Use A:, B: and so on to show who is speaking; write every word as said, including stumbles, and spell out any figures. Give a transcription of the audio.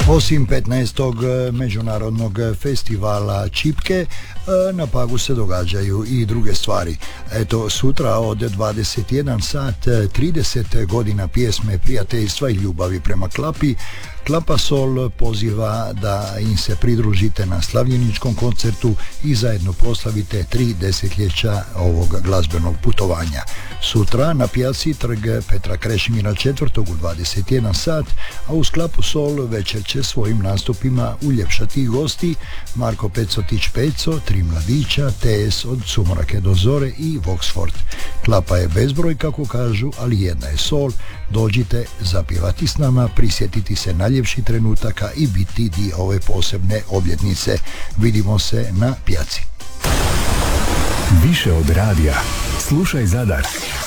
A: Osim petnaestog međunarodnog festivala Čipke, na Pagu se događaju i druge stvari. Eto, sutra od dvadeset jedan sat trideset godina pjesme, prijateljstva i ljubavi prema Klapi. Klapa Sol poziva da im se pridružite na slavljeničkom koncertu i zajedno proslavite tri desetljeća ovog glazbenog putovanja. Sutra na pijaci Trg Petra Krešimira četvrtog u dvadeset jedan sat, a uz Klapu Sol večer će svojim nastupima uljepšati gosti Marko Pecotić Peco, Tri mladića, T S od Sumrake do zore i Voxford. Klapa je bezbroj, kako kažu, ali jedna je Sol. Dođite zapjevati s nama, prisjetiti se najljepših trenutaka i biti dio ove posebne obljetnice. Vidimo se na pijaci.
B: Više od radija. Slušaj Zadar.